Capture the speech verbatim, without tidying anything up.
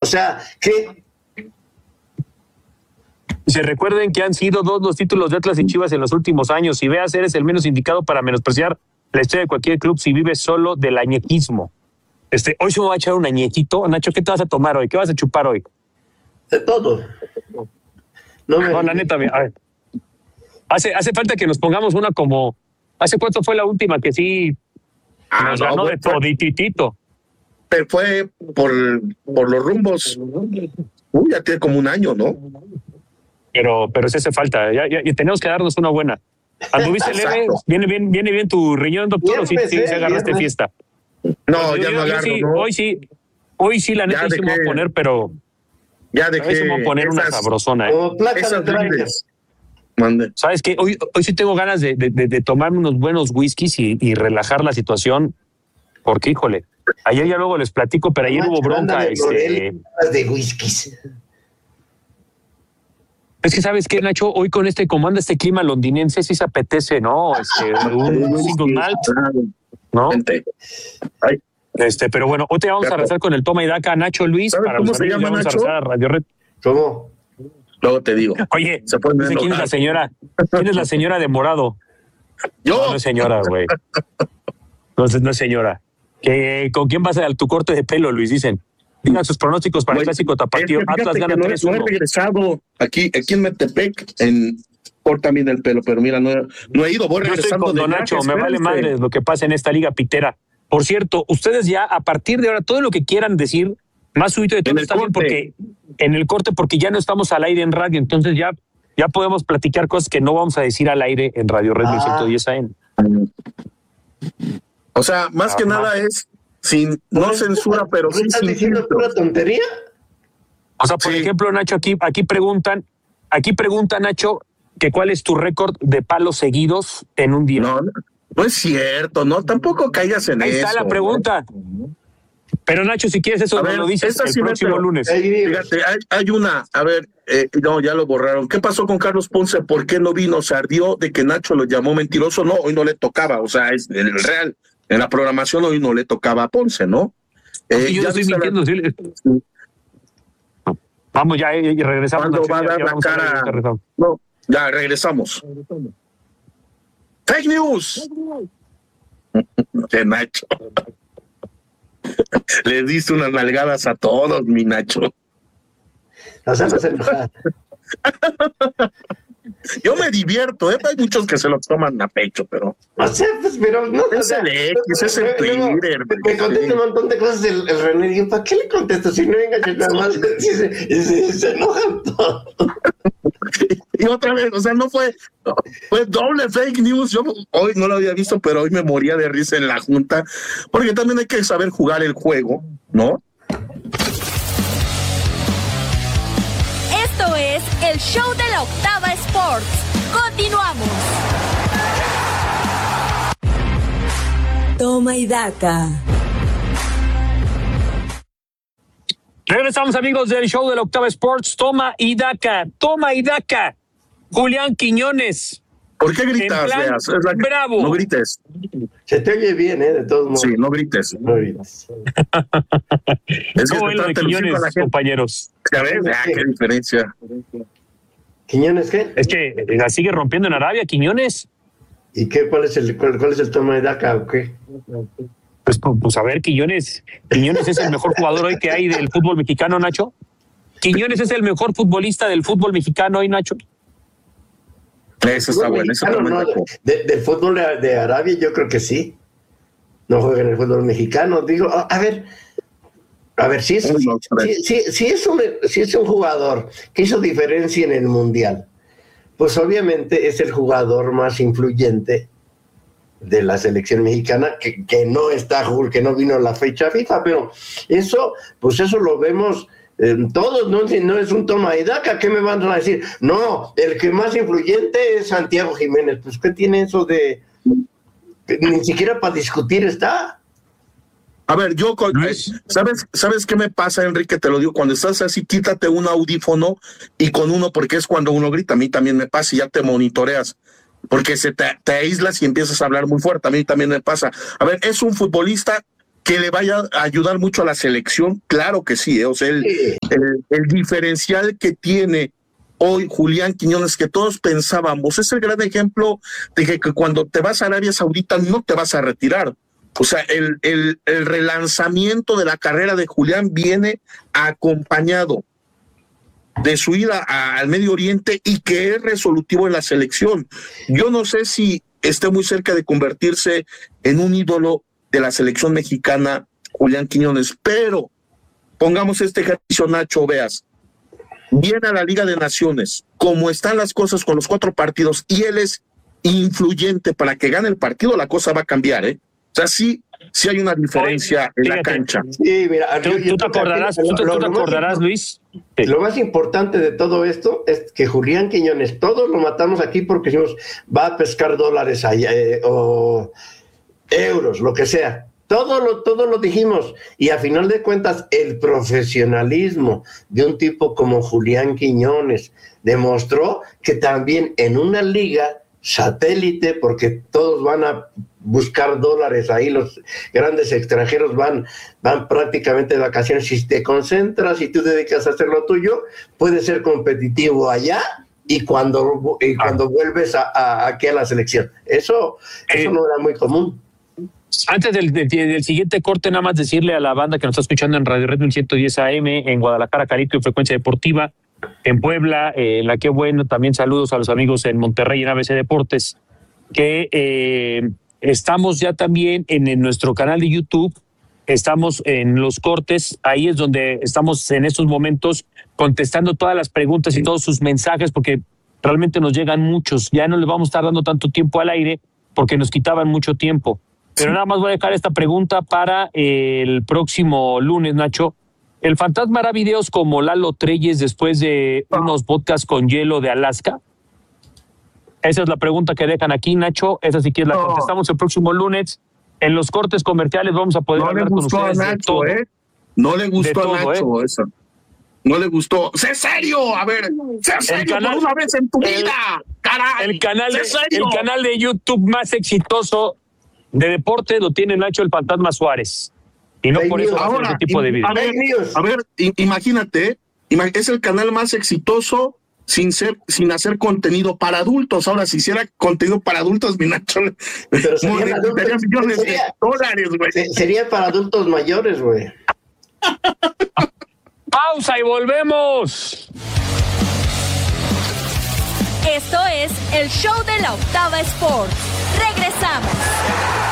sea, ¿qué? Se recuerden que han sido dos los títulos de Atlas y Chivas en los últimos años. Si veas, eres el menos indicado para menospreciar la historia de cualquier club si vives solo del añequismo. Este, hoy se me va a echar un añequito. Nacho, ¿qué te vas a tomar hoy? ¿Qué vas a chupar hoy? De todo. No, me... no la neta, a ver. Hace, hace falta que nos pongamos una como... ¿Hace cuánto fue la última que sí ah, nos no, ganó fue, de todititito? Pero fue por, por los rumbos. Uy, ya tiene como un año, ¿no? Pero, pero sí hace falta. Ya, ya, ya tenemos que darnos una buena. ¿Anduviste leve? ¿Viene bien, viene bien tu riñón, doctor? ¿O sí, sí, sí agarraste fiesta? No, yo, ya yo, no agarro, sí, ¿no? Hoy sí, hoy sí, la neta, sí me voy a poner, pero... Ya dejé... Se me va a poner esas, una sabrosona. ¿eh? Como placa de Mande. ¿Sabes qué? Hoy, hoy sí tengo ganas de, de, de, de tomarme unos buenos whiskies y, y relajar la situación, porque, híjole, ayer ya luego les platico, pero ayer hubo bronca. De, este... de whiskies. Es que, ¿sabes qué, Nacho? Hoy con este comando, este clima londinense, sí se apetece, ¿no? Este, un single malt, ¿no? Ay. Este, pero bueno, hoy te vamos a rezar con el toma y daca, Nacho Luis, para cómo los se amigos, llama, vamos Nacho? a rezar a Radio Red. ¿Cómo? Luego te digo. Oye, se puede dice, ¿quién es la señora? ¿Quién es la señora de morado? Yo. No, no es señora, güey. No, no es señora. ¿Que, ¿Con quién vas a tu corte de pelo, Luis? Dicen. Digan sus pronósticos para bueno, el clásico tapatío. Es que Atlas gana no, tres uno. No he regresado aquí, aquí en Metepec, en corta también el pelo, pero mira, no, no he ido, voy Yo regresando. Estoy con de Nacho, viaje, me vale madre lo que pasa en esta liga pitera. Por cierto, ustedes ya a partir de ahora, todo lo que quieran decir, más subido de todo está bien, porque en el corte, porque ya no estamos al aire en radio, entonces ya, ya podemos platicar cosas que no vamos a decir al aire en Radio Red ah. ciento diez A M. O sea, más ah, que nada es sin, no censura, pero sí ¿Estás sin diciendo filtro. pura tontería? O sea, por sí. ejemplo, Nacho, aquí, aquí preguntan, aquí pregunta Nacho que cuál es tu récord de palos seguidos en un día. No, no es cierto, no, tampoco caigas en Ahí eso. Ahí está la pregunta. ¿No? Pero Nacho, si quieres eso, ver, lo dices el sí próximo pero, lunes. Fíjate, hay, hay una, a ver, eh, no, ya lo borraron. ¿Qué pasó con Carlos Ponce? ¿Por qué no vino? ¿Se ardió de que Nacho lo llamó mentiroso? No, hoy no le tocaba, o sea, es el real. En la programación hoy no le tocaba a Ponce, ¿no? Eh, yo ya estoy mintiendo, la... sí. Vamos ya y regresamos. ¿Cuándo va a dar la cara? A... No, ya regresamos. ¡Fake news! De Nacho. Le diste unas nalgadas a todos, mi Nacho. No se nos enoja. Yo me divierto, ¿eh? Hay muchos que se lo toman a pecho, pero... O sea, pues, pero no... Es o sea, el X, es el Twitter. Me contesta un montón de cosas el, el René. Digo, ¿para qué le contesto? Si no engancho nada más, se, se, se, se enojan todos. Y otra vez, o sea, no fue... Fue doble fake news. Yo hoy no lo había visto, pero hoy me moría de risa en la junta. Porque también hay que saber jugar el juego, ¿no? Esto es el show de la Octava Sports. Continuamos. Toma y daca. Regresamos, amigos, del show de la Octava Sports. Toma y daca. Toma y daca. Julián Quiñones. ¿Por qué gritas, Leas? Es la... Bravo. No grites. Se te oye bien, ¿eh? De todos modos. Sí, no grites. No grites. Es ¿Cómo es lo de Quiñones, compañeros? ¿Sabes? Ah, qué diferencia. ¿Quiñones qué? Es que la sigue rompiendo en Arabia, Quiñones. ¿Y qué? ¿Cuál es el, cuál, cuál es el toma de daca o qué? Pues, pues a ver, Quiñones. Quiñones es el mejor jugador hoy que hay del fútbol mexicano, Nacho. Quiñones es el mejor futbolista del fútbol mexicano hoy, Nacho. Eso está bueno. Eso no, de, del fútbol de, de Arabia yo creo que sí. No juega en el fútbol mexicano. Digo, a, a ver, a ver, si es, si, si, si, es un, si es un jugador que hizo diferencia en el Mundial, pues obviamente es el jugador más influyente de la selección mexicana, que, que no está, que no vino a la fecha FIFA, pero eso, pues eso lo vemos eh, todos, ¿no? Si no es un toma y daca, ¿qué me van a decir? No, el que más influyente es Santiago Jiménez. Pues ¿qué tiene eso de...? Ni siquiera para discutir está. A ver, yo, ¿sabes, ¿sabes qué me pasa, Enrique? Te lo digo, cuando estás así, quítate un audífono y con uno, porque es cuando uno grita. A mí también me pasa y ya te monitoreas, porque se te, te aíslas y empiezas a hablar muy fuerte. A mí también me pasa. A ver, es un futbolista que le vaya a ayudar mucho a la selección, claro que sí, ¿eh? O sea, el, Sí. el, el diferencial que tiene hoy Julián Quiñones, que todos pensábamos, es el gran ejemplo de que, que cuando te vas a Arabia Saudita no te vas a retirar. O sea, el, el, el relanzamiento de la carrera de Julián viene acompañado de su ida a, al Medio Oriente y que es resolutivo en la selección. Yo no sé si esté muy cerca de convertirse en un ídolo de la selección mexicana, Julián Quiñones, pero pongamos este ejercicio, Nacho, veas, viene a la Liga de Naciones, como están las cosas con los cuatro partidos, y él es influyente para que gane el partido, la cosa va a cambiar, ¿eh? O sea, sí, sí hay una diferencia en la cancha. Sí, mira, ¿Tú, tú te acordarás, tú, tú te acordarás, Luis? Sí. Lo más importante de todo esto es que Julián Quiñones, todos lo matamos aquí porque decimos, va a pescar dólares allá, eh, o euros, lo que sea. Todo lo, todo lo dijimos. Y a final de cuentas, el profesionalismo de un tipo como Julián Quiñones demostró que también en una liga satélite, porque todos van a buscar dólares ahí, los grandes extranjeros van, van prácticamente de vacaciones. Si te concentras y tú te dedicas a hacer lo tuyo, puedes ser competitivo allá y cuando, y cuando ah. vuelves a, a, aquí a la selección. Eso, eh, eso no era muy común. Antes del, del, del siguiente corte, nada más decirle a la banda que nos está escuchando en Radio Red Bull ciento diez A M, en Guadalajara, Jalisco y Frecuencia Deportiva, en Puebla, eh, en la que bueno, también saludos a los amigos en Monterrey, en A B C Deportes, que eh, estamos ya también en, en nuestro canal de YouTube, estamos en los cortes, ahí es donde estamos en estos momentos contestando todas las preguntas y todos sus mensajes, porque realmente nos llegan muchos, ya no les vamos a estar dando tanto tiempo al aire, porque nos quitaban mucho tiempo. Pero nada más voy a dejar esta pregunta para el próximo lunes, Nacho. ¿El fantasma hará videos como Lalo Treyes después de unos podcasts con hielo de Alaska? Esa es la pregunta que dejan aquí, Nacho. Esa sí que la contestamos el próximo lunes. En los cortes comerciales vamos a poder no hablar le gustó con ustedes a Nacho, de todo. ¿eh? No le gustó todo, a Nacho ¿eh? eso. No le gustó. ¡Sé serio! A ver, sé serio canal, por una vez en tu el, vida, caray. El canal, de, el canal de YouTube más exitoso de deporte lo tiene Nacho el Fantasma Suárez. Y no por eso va a hacer ese tipo de videos. A ver, a ver, imagínate, es el canal más exitoso sin ser, sin hacer contenido para adultos. Ahora, si hiciera contenido para adultos, mi Nacho, pero sería adultos, millones sería, de dólares, güey. Sería para adultos mayores, güey. Pausa y volvemos. Esto es el show de la Octava Sports. Regresamos.